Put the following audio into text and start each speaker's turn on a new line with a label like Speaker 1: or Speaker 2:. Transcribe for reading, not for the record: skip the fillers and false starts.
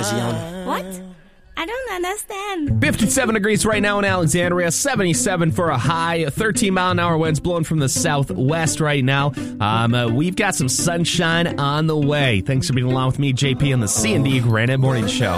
Speaker 1: Louisiana.
Speaker 2: What? I don't understand.
Speaker 3: 57 degrees right now in Alexandria, 77 for a high, 13-mile-an-hour winds blowing from the southwest right now. We've got some sunshine on the way. Thanks for being along with me, JP, on the C&D Granite Morning Show.